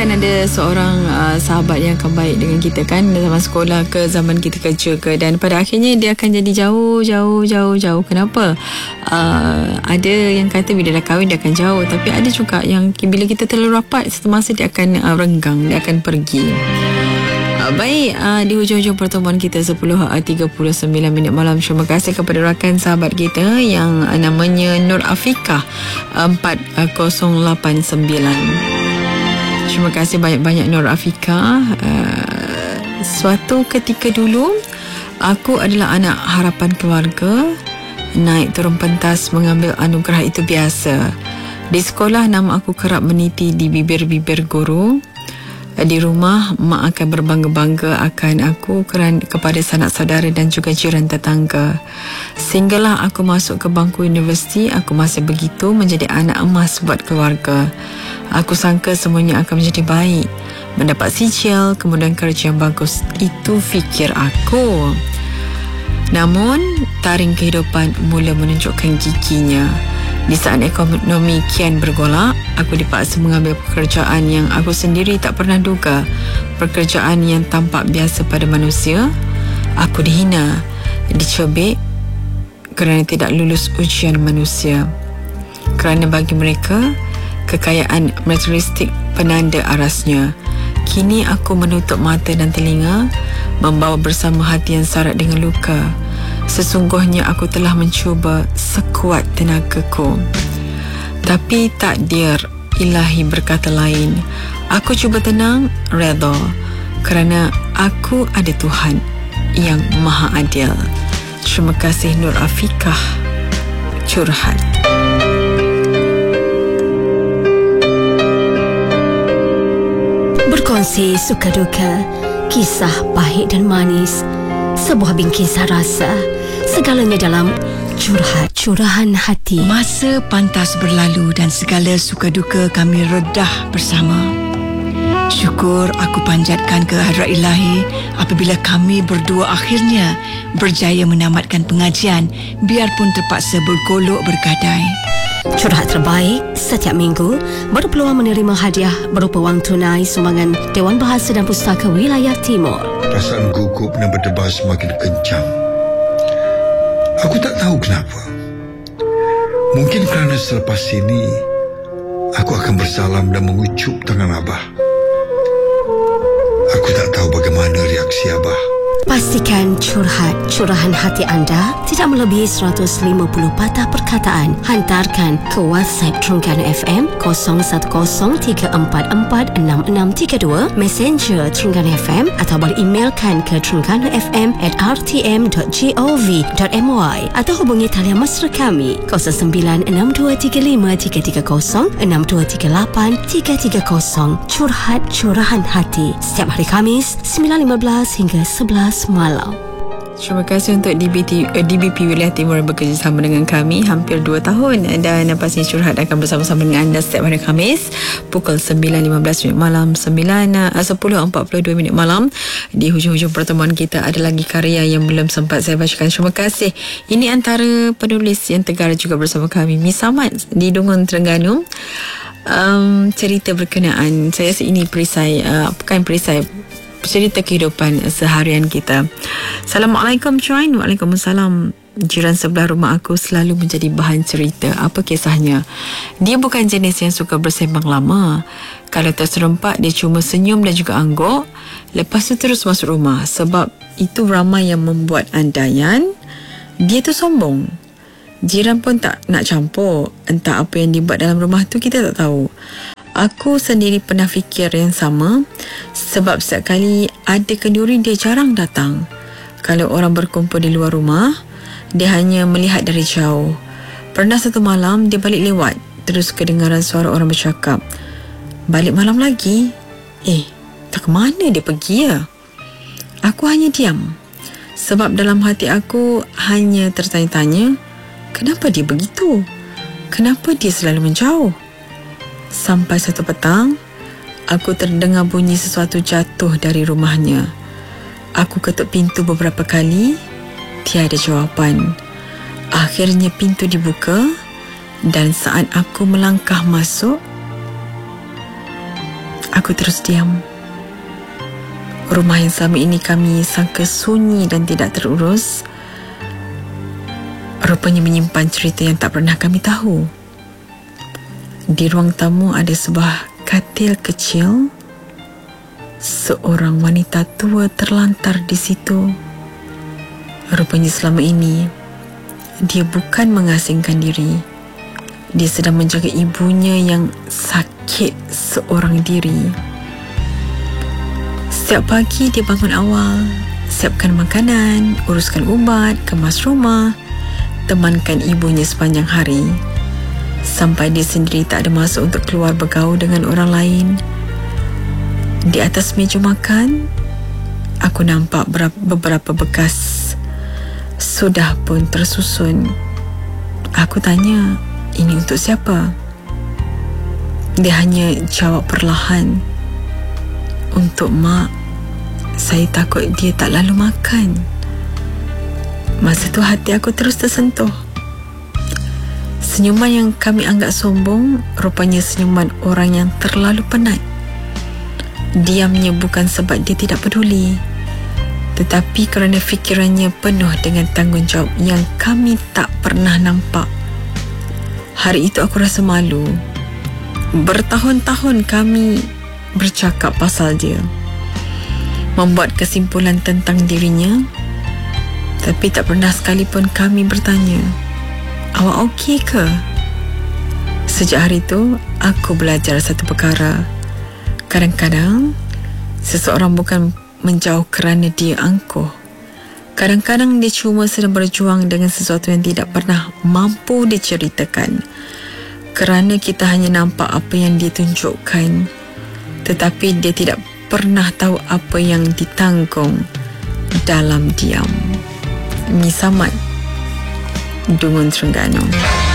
akan ada seorang sahabat yang akan baik dengan kita kan, zaman sekolah ke zaman kita kerja ke, dan pada akhirnya dia akan jadi jauh. Kenapa? Ada yang kata bila dah kahwin dia akan jauh, tapi ada juga yang bila kita terlalu rapat, satu masa dia akan renggang, dia akan pergi. Baik, di hujung-hujung pertemuan kita 10.39 malam. Terima kasih kepada rakan sahabat kita yang namanya Nur Afikah 4089. Terima kasih banyak-banyak Nur Afikah. Suatu ketika dulu aku adalah anak harapan keluarga. Naik turun pentas mengambil anugerah itu biasa. Di sekolah nama aku kerap meniti di bibir-bibir guru. Di rumah, mak akan berbangga-bangga akan aku kepada sanak saudara dan juga jiran tetangga. Sehinggalah aku masuk ke bangku universiti, aku masih begitu menjadi anak emas buat keluarga. Aku sangka semuanya akan menjadi baik, mendapat sijil, kemudian kerja yang bagus. Itu fikir aku. Namun, taring kehidupan mula menunjukkan giginya. Di saat ekonomi kian bergolak, aku dipaksa mengambil pekerjaan yang aku sendiri tak pernah duga. Pekerjaan yang tampak biasa pada manusia. Aku dihina, dicebik kerana tidak lulus ujian manusia. Kerana bagi mereka, kekayaan materialistik penanda arasnya. Kini aku menutup mata dan telinga, membawa bersama hati yang syarat dengan luka. Sesungguhnya aku telah mencuba sekuat tenagaku, tapi takdir ilahi berkata lain. Aku cuba tenang, redha, kerana aku ada Tuhan yang Maha Adil. Terima kasih Nur Afikah. Curhat. Berkongsi suka duka, kisah pahit dan manis, sebuah bingkisan rasa, segalanya dalam curahan hati. Masa pantas berlalu dan segala suka duka kami redah bersama. Syukur aku panjatkan ke hadrat ilahi apabila kami berdua akhirnya berjaya menamatkan pengajian, biarpun terpaksa bergolok bergadai. Curhat terbaik setiap minggu berpeluang menerima hadiah berupa wang tunai sumbangan Dewan Bahasa dan Pustaka Wilayah Timur. Perasaan gugup dan berdebar semakin kencang. Aku tak tahu kenapa. Mungkin kerana selepas ini aku akan bersalam dan mengucup tangan Abah. Aku tak tahu bagaimana reaksi Abah. Pastikan curahan hati anda tidak melebihi 150 patah perkataan. Hantarkan ke WhatsApp Terengganu FM 0103446632, Messenger Terengganu FM, atau boleh emailkan ke terengganu.fm@rtm.gov.my, atau hubungi talian mesra kami 0962353330, 6238 curahan hati setiap hari Khamis 9.15 hingga 11 malam. Terima kasih untuk DBP Wilayah Timur yang bekerjasama dengan kami hampir 2 tahun, dan pastinya curhat akan bersama-sama dengan anda setiap hari Khamis pukul 9.15 malam, 10.42 malam. Di hujung-hujung pertemuan kita ada lagi karya yang belum sempat saya bacakan. Terima kasih. Ini antara penulis yang tegar juga bersama kami, Miss Ahmad di Dungun, Terengganu. Cerita berkenaan, saya rasa ini perisai, bukan perisai, cerita kehidupan seharian kita. Assalamualaikum Chuan. Waalaikumsalam. Jiran sebelah rumah aku selalu menjadi bahan cerita. Apa kisahnya? Dia bukan jenis yang suka bersembang lama. Kalau terserempak, dia cuma senyum dan juga angguk, lepas tu terus masuk rumah. Sebab itu ramai yang membuat andaian dia tu sombong. Jiran pun tak nak campur. Entah apa yang dibuat dalam rumah tu, kita tak tahu. Aku sendiri pernah fikir yang sama, sebab setiap kali ada kenduri dia jarang datang. Kalau orang berkumpul di luar rumah, dia hanya melihat dari jauh. Pernah satu malam dia balik lewat, terus kedengaran suara orang bercakap. Balik malam lagi? Tak ke mana dia pergi ya? Aku hanya diam, sebab dalam hati aku hanya tertanya-tanya, kenapa dia begitu? Kenapa dia selalu menjauh? Sampai satu petang, aku terdengar bunyi sesuatu jatuh dari rumahnya. Aku ketuk pintu beberapa kali, tiada jawapan. Akhirnya pintu dibuka, dan saat aku melangkah masuk, Aku terus diam. Rumah yang selama ini kami sangka sunyi dan tidak terurus, rupanya menyimpan cerita yang tak pernah kami tahu. Di ruang tamu ada sebuah katil kecil. Seorang wanita tua terlantar di situ. Rupanya selama ini dia bukan mengasingkan diri. Dia sedang menjaga ibunya yang sakit seorang diri. Setiap pagi dia bangun awal, siapkan makanan, uruskan ubat, kemas rumah, temankan ibunya sepanjang hari. Sampai dia sendiri tak ada masa untuk keluar bergaul dengan orang lain. Di atas meja makan, aku nampak beberapa bekas sudah pun tersusun. Aku tanya, ini untuk siapa? Dia hanya jawab perlahan, untuk mak. Saya takut dia tak lalu makan. Masa tu hati aku terus tersentuh. Senyuman yang kami anggap sombong rupanya senyuman orang yang terlalu penat. Diamnya bukan sebab dia tidak peduli, tetapi kerana fikirannya penuh dengan tanggungjawab yang kami tak pernah nampak. Hari itu aku rasa malu. Bertahun-tahun kami bercakap pasal dia, membuat kesimpulan tentang dirinya, tapi tak pernah sekalipun kami bertanya, awak okey ke? Sejak hari itu, aku belajar satu perkara. Kadang-kadang, seseorang bukan menjauh kerana dia angkuh. Kadang-kadang dia cuma sedang berjuang dengan sesuatu yang tidak pernah mampu diceritakan. Kerana kita hanya nampak apa yang dia tunjukkan, tetapi dia tidak pernah tahu apa yang ditanggung dalam diam. Misamat, Dungun Terengganu.